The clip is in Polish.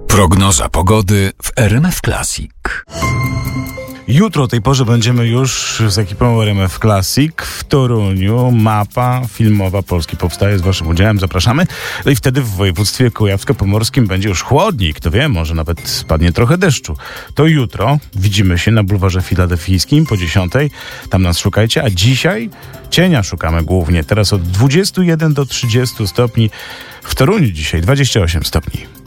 Prognoza pogody w RMF Classic. Jutro o tej porze będziemy już z ekipą RMF Classic w Toruniu. Mapa filmowa Polski powstaje z waszym udziałem. Zapraszamy. No i wtedy w województwie kujawsko-pomorskim będzie już chłodniej. Kto wie, może nawet spadnie trochę deszczu. To jutro widzimy się na bulwarze filadelfijskim po 10:00. Tam nas szukajcie. A dzisiaj cienia szukamy głównie. Teraz od 21 do 30 stopni. W Toruniu dzisiaj 28 stopni.